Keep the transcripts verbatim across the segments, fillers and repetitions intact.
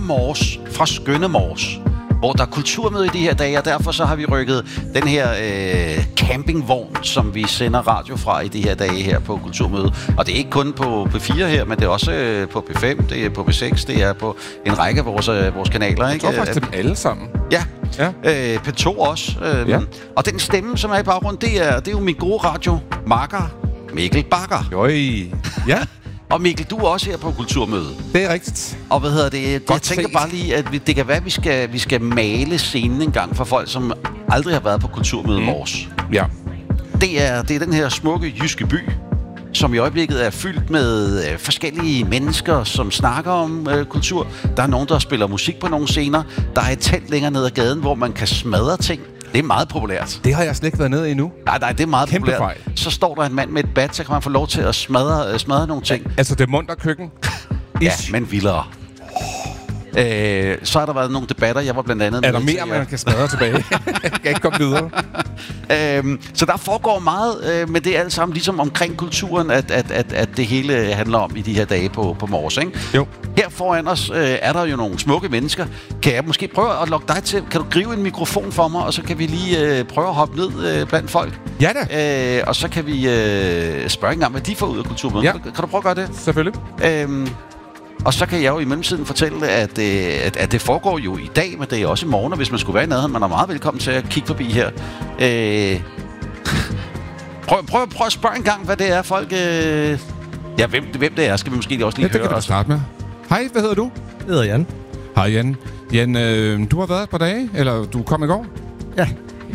Mors, fra skønne Mors, hvor der er kulturmøde i de her dage, og derfor så har vi rykket den her øh, campingvogn, som vi sender radio fra i de her dage her på kulturmøde. Og det er ikke kun på P fire her, men det er også øh, på P fem, det er på P seks, det er på en række af vores, øh, vores kanaler. Ikke? Jeg tror faktisk dem alle sammen. Ja, ja. Øh, P to også. Øh, ja. Og den stemme, som er i baggrunden, det er, det er jo min gode radiomakker, Mikkel Bakker. Jøj, ja. Og Mikkel, du er også her på kulturmøde. Det er rigtigt. Og hvad hedder det? Godt jeg tænker set. bare lige, at vi, det kan være, at vi skal, vi skal male scenen en gang for folk, som aldrig har været på kulturmøde mm. Mors. Ja. Det er, det er den her smukke jyske by, som i øjeblikket er fyldt med øh, forskellige mennesker, som snakker om øh, kultur. Der er nogen, der spiller musik på nogle scener. Der er et telt længere ned ad gaden, hvor man kan smadre ting. Det er meget populært. Det har jeg slet ikke været nede i endnu. Nej, nej, det er meget Kæmpe populært. fejl. Så står der en mand med et bat, så kan man få lov til at smadre, øh, smadre nogle ting. Altså det munter køkken. Ja, men vildere. Øh, så har der været nogle debatter. Jeg var blandt andet Er der med mere, man kan smadre tilbage? Jeg kan ikke komme videre. øhm, så der foregår meget øh, med det alt sammen, ligesom omkring kulturen, at, at, at, at det hele handler om i de her dage på, på Mors, ikke? Jo. Her foran os øh, er der jo nogle smukke mennesker. Kan jeg måske prøve at lokke dig til? Kan du gribe en mikrofon for mig, og så kan vi lige øh, prøve at hoppe ned øh, blandt folk? Ja da. Øh, og så kan vi øh, spørge engang, hvad de får ud af kulturmødet. Ja. Kan, kan du prøve at gøre det? Selvfølgelig. Øhm, Og så kan jeg jo i mellemtiden fortælle, at, øh, at, at det foregår jo i dag, men det er også i morgen, og hvis man skulle være i nærheden, man er meget velkommen til at kigge forbi her. Øh, prøv, prøv, prøv at spørge en gang, hvad det er, folk... Øh, ja, hvem, hvem det er, skal vi måske også lige ja, det høre. kan du starte med. Hej, hvad hedder du? Jeg hedder Jan. Hej, Jan. Jan, øh, du har været et par dage, eller du kom i går? Ja.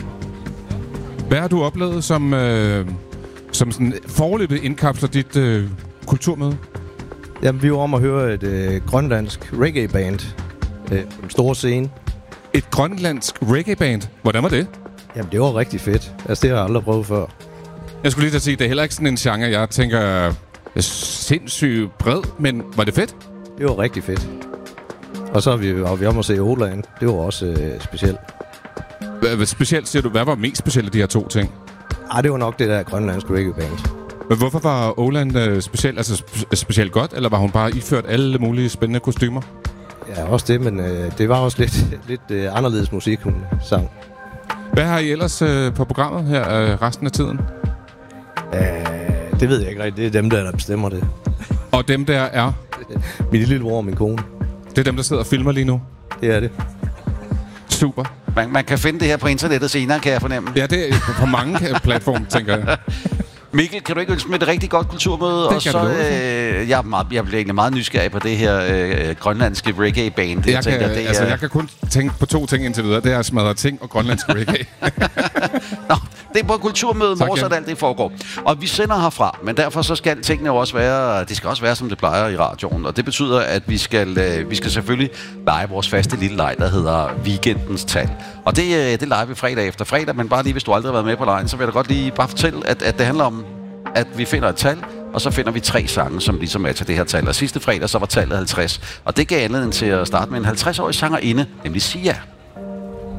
Hvad har du oplevet, som, øh, som sådan foreløbig indkapsler dit øh, kulturmøde? Jamen, vi var om at høre et øh, grønlandsk reggae-band øh, på den store scene. Et grønlandsk reggae-band? Hvordan var det? Jamen, det var rigtig fedt. Altså, det har jeg aldrig prøvet før. Jeg skulle lige til at sige, det er heller ikke sådan en genre, jeg tænker er sindssygt bred, men var det fedt? Det var rigtig fedt. Og så var vi, var vi om at se Åland. Det var også øh, specielt. Hvad specielt siger du? Hvad var mest specielt af de her to ting? Ej, det var nok det der grønlandske reggae-band. Men hvorfor var Åland øh, specielt, altså spe- specielt godt, eller var hun bare iført alle mulige spændende kostymer? Ja, også det, men øh, det var også lidt, lidt øh, anderledes musik, hun sang. Hvad har I ellers øh, på programmet her øh, resten af tiden? Øh, det ved jeg ikke rigtigt. Det er dem, der, der bestemmer det. Og dem der er? Min lillebror og min kone. Det er dem, der sidder og filmer lige nu? Det er det. Super. Man, man kan finde det her på internettet senere, kan jeg fornemme. Ja, det er på mange platforme, tænker jeg. Mikkel, kan du ikke ønske med et rigtig godt kulturmøde? Det og kan så, du øh, jeg, er meget, jeg bliver egentlig meget nysgerrig på det her øh, grønlandske reggae-band. Jeg, tænker, kan, det altså, er... jeg kan kun tænke på to ting indtil videre. Det er at smadre ting og grønlandsk reggae. Nå, det er på kulturmødet Tak, Mors, Jan. at alt det foregår. Og vi sender herfra, men derfor så skal tingene jo også være, det skal også være, som det plejer i radioen. Og det betyder, at vi skal, øh, vi skal selvfølgelig lege vores faste lille leg, der hedder Weekendens Tal. Og det, øh, det leger vi fredag efter fredag, men bare lige, hvis du aldrig har været med på lejen, så vil jeg da godt lige bare fortælle, at, at det handler om, at vi finder et tal, og så finder vi tre sange, som ligesom er til det her tal. Og sidste fredag, så var tallet halvtreds. Og det gav anledning til at starte med en halvtreds-årig sangerinde, nemlig Sia.